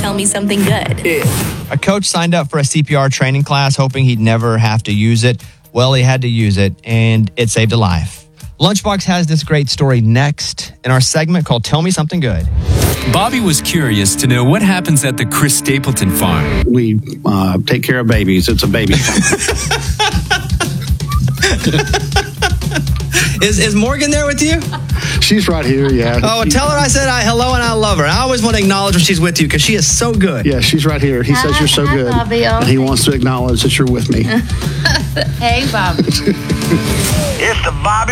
Tell Me Something Good. A coach signed up for a CPR training class hoping he'd never have to use it. Well, he had to use it, and it saved a life. Lunchbox has this great story next in our segment called Tell Me Something Good. Bobby was curious to know what happens at the Chris Stapleton farm. We take care of babies. It's a baby farm. Is Morgan there with you? She's right here, yeah. Oh, tell her I said hello and I love her. I always want to acknowledge when she's with you because she is so good. Yeah, she's right here. He says you're so good. Bobby. And he wants to acknowledge that you're with me. Hey, Bobby. It's the Bobby